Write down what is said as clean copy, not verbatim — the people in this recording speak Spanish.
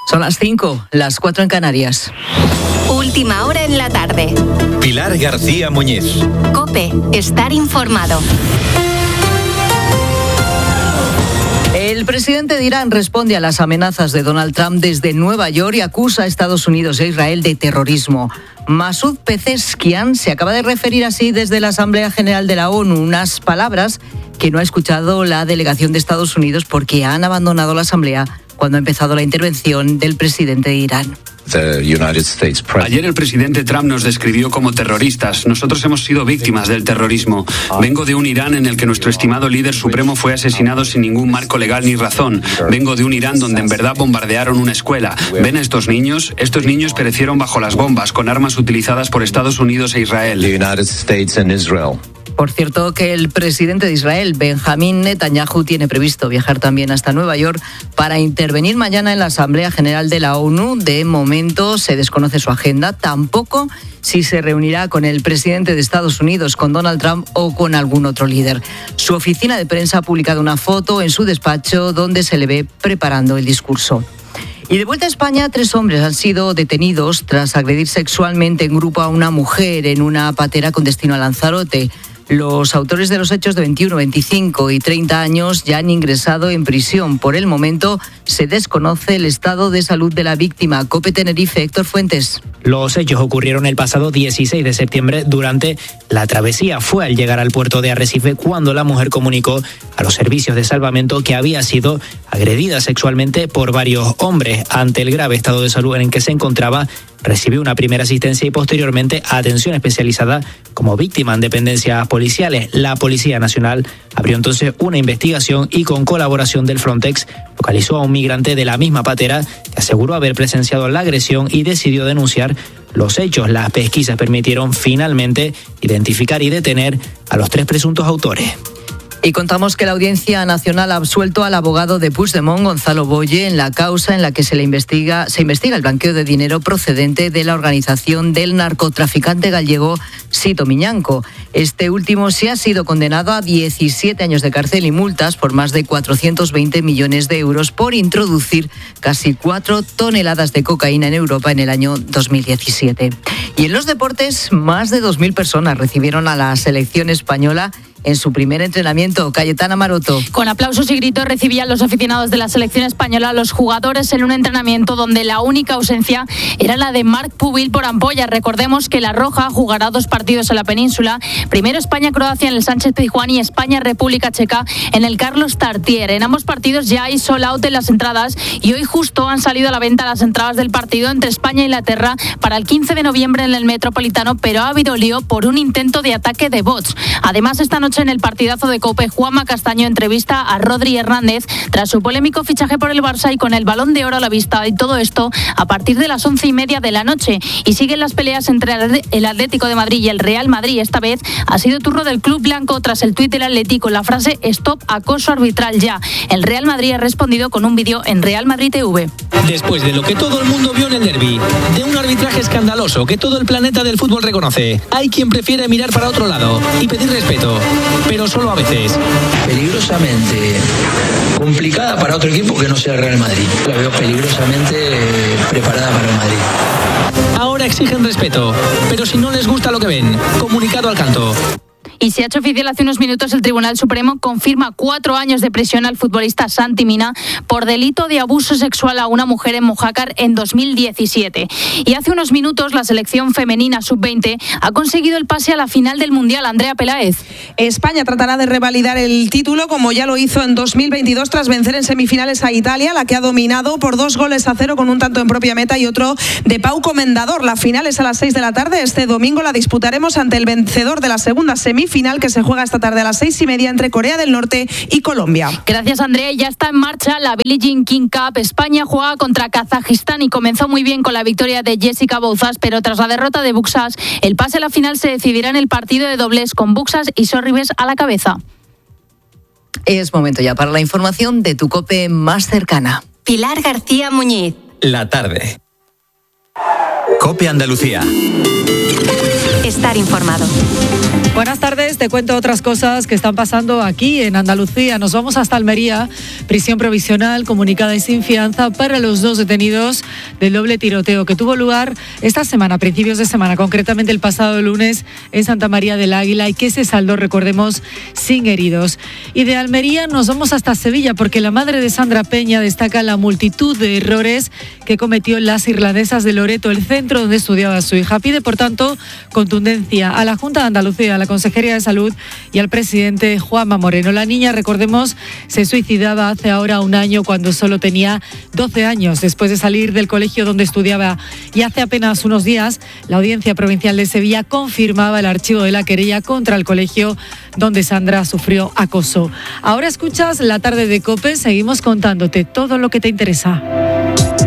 Son las 5, las 4 en Canarias. Última hora en la tarde. Pilar García Muñiz. COPE, estar informado. El presidente de Irán responde a las amenazas de Donald Trump desde Nueva York y acusa a Estados Unidos e Israel de terrorismo. Masoud Pezeshkian se acaba de referir así desde la Asamblea General de la ONU, unas palabras que no ha escuchado la delegación de Estados Unidos porque han abandonado la Asamblea cuando ha empezado la intervención del presidente de Irán. Ayer el presidente Trump nos describió como terroristas. Nosotros hemos sido víctimas del terrorismo. Vengo de un Irán en el que nuestro estimado líder supremo fue asesinado sin ningún marco legal ni razón. Vengo de un Irán donde en verdad bombardearon una escuela. ¿Ven a estos niños? Estos niños perecieron bajo las bombas con armas utilizadas por Estados Unidos e Israel. Por cierto, que el presidente de Israel, Benjamín Netanyahu, tiene previsto viajar también hasta Nueva York para intervenir mañana en la Asamblea General de la ONU. De momento se desconoce su agenda, tampoco si se reunirá con el presidente de Estados Unidos, con Donald Trump o con algún otro líder. Su oficina de prensa ha publicado una foto en su despacho donde se le ve preparando el discurso. Y de vuelta a España, 3 hombres han sido detenidos tras agredir sexualmente en grupo a una mujer en una patera con destino a Lanzarote. Los autores de los hechos de 21, 25 y 30 años ya han ingresado en prisión. Por el momento se desconoce el estado de salud de la víctima. COPE Tenerife, Héctor Fuentes. Los hechos ocurrieron el pasado 16 de septiembre durante la travesía. Fue al llegar al puerto de Arrecife cuando la mujer comunicó a los servicios de salvamento que había sido agredida sexualmente por varios hombres. Ante el grave estado de salud en el que se encontraba, recibió una primera asistencia y posteriormente atención especializada como víctima en dependencias policiales. La Policía Nacional abrió entonces una investigación y con colaboración del Frontex localizó a un migrante de la misma patera que aseguró haber presenciado la agresión y decidió denunciar los hechos. Las pesquisas permitieron finalmente identificar y detener a los 3 presuntos autores. Y contamos que la Audiencia Nacional ha absuelto al abogado de Puigdemont, Gonzalo Boye, en la causa en la que se investiga el blanqueo de dinero procedente de la organización del narcotraficante gallego Sito Miñanco. Este último sí ha sido condenado a 17 años de cárcel y multas por más de 420 millones de euros por introducir casi 4 toneladas de cocaína en Europa en el año 2017. Y en los deportes, más de 2.000 personas recibieron a la selección española en su primer entrenamiento. Cayetana Maroto. Con aplausos y gritos recibían los aficionados de la selección española a los jugadores en un entrenamiento donde la única ausencia era la de Marc Pubil por ampolla. Recordemos que la Roja jugará 2 partidos en la península. Primero España-Croacia en el Sánchez-Pizjuán y España-República Checa en el Carlos Tartiere. En ambos partidos ya hay sold out en las entradas y hoy justo han salido a la venta las entradas del partido entre España e Inglaterra para el 15 de noviembre en el Metropolitano, pero ha habido lío por un intento de ataque de bots. Además, esta noche en el partidazo de COPE, Juanma Castaño entrevista a Rodri Hernández tras su polémico fichaje por el Barça y con el Balón de Oro a la vista, y todo esto a partir de las 11:30 de la noche. Y siguen las peleas entre el Atlético de Madrid y el Real Madrid. Esta vez ha sido turno del club blanco tras el tuit del Atlético con la frase "Stop acoso arbitral ya". El Real Madrid ha respondido con un vídeo en Real Madrid TV. Después de lo que todo el mundo vio en el derbi, de un arbitraje escandaloso que todo el planeta del fútbol reconoce, hay quien prefiere mirar para otro lado y pedir respeto, pero solo a veces. Peligrosamente complicada para otro equipo que no sea el Real Madrid. La veo peligrosamente preparada para el Madrid. Ahora exigen respeto, pero si no les gusta lo que ven, comunicado al canto. Y se ha hecho oficial hace unos minutos, el Tribunal Supremo confirma 4 años de prisión al futbolista Santi Mina por delito de abuso sexual a una mujer en Mojácar en 2017. Y hace unos minutos la selección femenina sub-20 ha conseguido el pase a la final del Mundial. Andrea Peláez. España tratará de revalidar el título como ya lo hizo en 2022 tras vencer en semifinales a Italia, la que ha dominado por 2-0 con un tanto en propia meta y otro de Pau Comendador. La final es a las 6 de la tarde. Este domingo la disputaremos ante el vencedor de la segunda semifinal, que se juega esta tarde a las 6:30 entre Corea del Norte y Colombia. Gracias, Andrea. Ya está en marcha la Billie Jean King Cup. España juega contra Kazajistán y comenzó muy bien con la victoria de Jessica Bouzas, pero tras la derrota de Buxas, el pase a la final se decidirá en el partido de dobles con Buxas y Sorribes a la cabeza. Es momento ya para la información de tu COPE más cercana. Pilar García Muñiz. La tarde. COPE Andalucía. Estar informado. Buenas tardes, te cuento otras cosas que están pasando aquí en Andalucía. Nos vamos hasta Almería, prisión provisional comunicada y sin fianza para los 2 detenidos del doble tiroteo que tuvo lugar esta semana, a principios de semana, concretamente el pasado lunes en Santa María del Águila, y que se saldó, recordemos, sin heridos. Y de Almería nos vamos hasta Sevilla, porque la madre de Sandra Peña destaca la multitud de errores que cometió las irlandesas de Loreto, el centro donde estudiaba su hija. Pide, por tanto, contundencia a la Junta de Andalucía, a la Consejería de Salud y al presidente Juanma Moreno. La niña, recordemos, se suicidaba hace ahora un año cuando solo tenía 12 años, después de salir del colegio donde estudiaba. Y hace apenas unos días, la Audiencia Provincial de Sevilla confirmaba el archivo de la querella contra el colegio donde Sandra sufrió acoso. Ahora escuchas La Tarde de COPE, seguimos contándote todo lo que te interesa.